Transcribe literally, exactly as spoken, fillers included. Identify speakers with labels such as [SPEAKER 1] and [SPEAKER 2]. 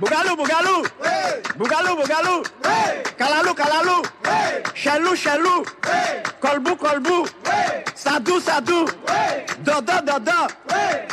[SPEAKER 1] Bougalou, Bougalou. Bougalou, Bougalou. Kalalou, Kalalou. Chelou, Chelou. Kolbou, Kolbou. Sadou, Sadou. Dodo, Dodo.